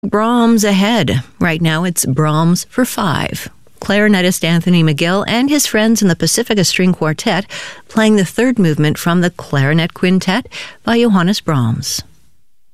Brahms ahead. Right now it's Brahms for 5. Clarinetist Anthony McGill and his friends in the Pacifica String Quartet playing the third movement from the Clarinet Quintet by Johannes Brahms.